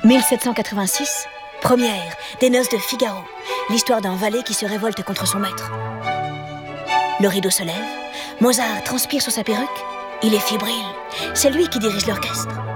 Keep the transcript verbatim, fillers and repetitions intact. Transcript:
mille sept cent quatre-vingt-six, première, des noces de Figaro. L'histoire d'un valet qui se révolte contre son maître. Le rideau se lève, Mozart transpire sur sa perruque. Il est fébrile. C'est lui qui dirige l'orchestre.